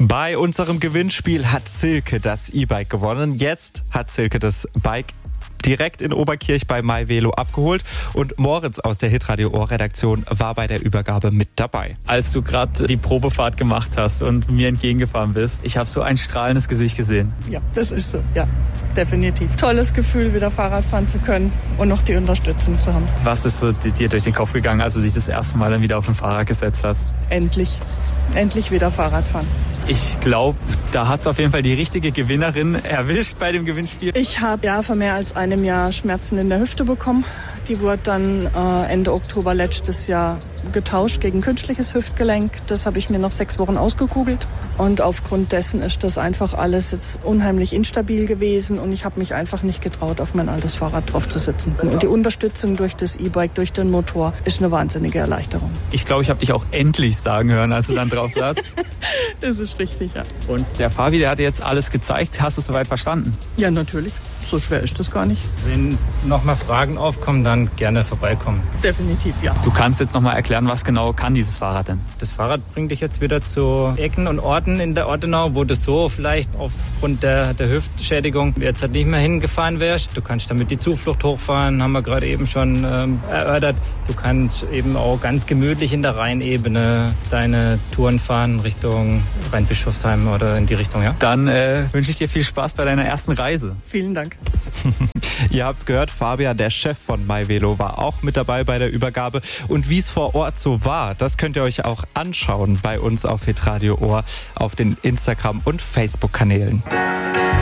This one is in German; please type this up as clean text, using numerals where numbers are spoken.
Bei unserem Gewinnspiel hat Silke das E-Bike gewonnen. Jetzt hat Silke das Bike direkt in Oberkirch bei MyVelo abgeholt und Moritz aus der Hitradio Ohr-Redaktion war bei der Übergabe mit dabei. Als du gerade die Probefahrt gemacht hast und mir entgegengefahren bist, ich habe so ein strahlendes Gesicht gesehen. Ja, das ist so, ja, definitiv. Tolles Gefühl, wieder Fahrrad fahren zu können und noch die Unterstützung zu haben. Was ist so dir durch den Kopf gegangen, als du dich das erste Mal dann wieder auf ein Fahrrad gesetzt hast? Endlich wieder Fahrrad fahren. Ich glaube, da hat es auf jeden Fall die richtige Gewinnerin erwischt bei dem Gewinnspiel. Ich habe vor mehr als einem Jahr Schmerzen in der Hüfte bekommen. Die wurde dann Ende Oktober letztes Jahr getauscht gegen künstliches Hüftgelenk. Das habe ich mir nach 6 Wochen ausgekugelt. Und aufgrund dessen ist das einfach alles jetzt unheimlich instabil gewesen. Und ich habe mich einfach nicht getraut, auf mein altes Fahrrad drauf zu sitzen. Und die Unterstützung durch das E-Bike, durch den Motor, ist eine wahnsinnige Erleichterung. Ich glaube, ich habe dich auch endlich sagen hören, als du dann drauf saßt. Das ist richtig, ja. Und der Fabi, der hat dir jetzt alles gezeigt. Hast du es soweit verstanden? Ja, natürlich. So schwer ist das gar nicht. Wenn nochmal Fragen aufkommen, dann gerne vorbeikommen. Definitiv, ja. Du kannst jetzt nochmal erklären, was genau kann dieses Fahrrad denn? Das Fahrrad bringt dich jetzt wieder zu Ecken und Orten in der Ortenau, wo du so vielleicht aufgrund der Hüftschädigung jetzt halt nicht mehr hingefahren wärst. Du kannst damit die Zuflucht hochfahren, haben wir gerade eben schon erörtert. Du kannst eben auch ganz gemütlich in der Rheinebene deine Touren fahren Richtung Rheinbischofsheim oder in die Richtung, ja? Dann wünsche ich dir viel Spaß bei deiner ersten Reise. Vielen Dank. Ihr habt's gehört, Fabian, der Chef von MyVelo, war auch mit dabei bei der Übergabe. Und wie es vor Ort so war, das könnt ihr euch auch anschauen bei uns auf Hitradio Ohr auf den Instagram- und Facebook-Kanälen.